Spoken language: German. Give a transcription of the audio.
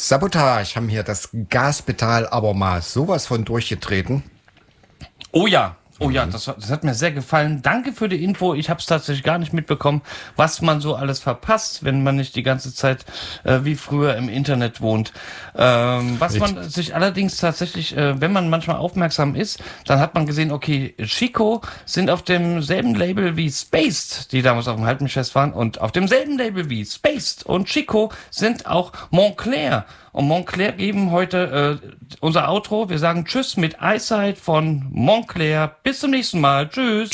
Sabotage haben hier das Gaspedal aber mal sowas von durchgetreten. Oh ja, das hat mir sehr gefallen. Danke für die Info. Ich habe es tatsächlich gar nicht mitbekommen, was man so alles verpasst, wenn man nicht die ganze Zeit wie früher im Internet wohnt. Was man sich allerdings tatsächlich, wenn man manchmal aufmerksam ist, dann hat man gesehen, okay, Chico sind auf demselben Label wie Spaced, die damals auf dem Halbmischfest waren, und auf demselben Label wie Spaced und Chico sind auch Montclair. Und Montclair geben heute unser Outro. Wir sagen Tschüss mit Eyesight von Montclair. Bis zum nächsten Mal. Tschüss.